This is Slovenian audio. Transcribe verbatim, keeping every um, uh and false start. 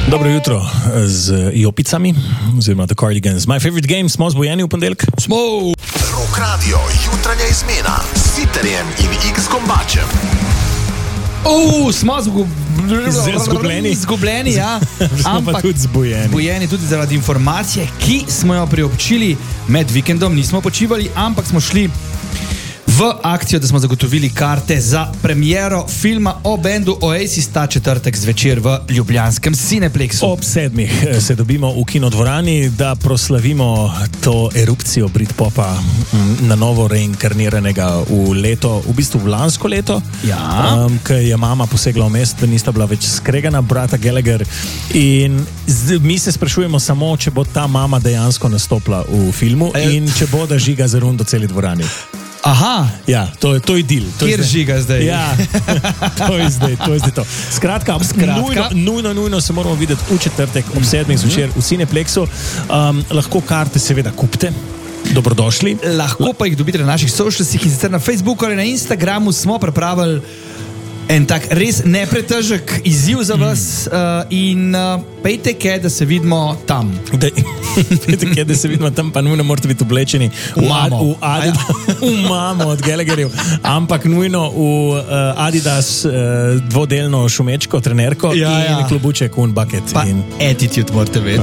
Dobro jutro z Jopicami, oziroma The Cardigans. My favorite game, smo zbojeni v ponedeljek? Smo! Rock Radio, jutranja izmena s Siterjem in X-Kombačem. Uh, smo zgub... zgubljeni. Zgubljeni, ja. Smo pa tudi zbojeni. Zbojeni tudi zaradi informacije, ki smo jo priobčili med vikendom. Nismo počivali, ampak smo šli v akcijo, da smo zagotovili karte za premiero filma o bendu Oasis ta četrtek zvečer v ljubljanskem Cineplexu. Ob sedmih se dobimo v kinodvorani, da proslavimo to erupcijo Britpopa na novo reinkarniranega v leto, v bistvu v lansko leto, Ja. um, ker je mama posegla v mest, da nista bila več skregana, brata Gallagher. In z, mi se sprašujemo samo, če bo ta mama dejansko nastopila v filmu E, in če bo da žiga za rundo celi dvorani. Aha, Ja, to, to je deal. To je kjer zdaj- žiga zdaj? Ja, to je zdaj, to je zdaj to. Skratka, Skratka. Nujno, nujno, nujno se moramo videti v četrtek ob sedmih zvečer v Cineplexu. Um, lahko karte seveda kupite. Dobrodošli. Lahko pa jih dobite na naših socialsih in sicer na Facebooku ali na Instagramu smo pripravili en tak res nepretežek izziv za vas uh, in uh, pejte ke, da se vidimo tam. Da, vidite, kje, da se vidimo tam, pa nujno morate biti oblečeni V mamo. v, Adidas, v mamo od Gallagherjev, ampak nujno v uh, Adidas uh, dvodelno šumečko, trenerko Ja, in ja. klobuček un bucket. Pa In attitude morate vedeti.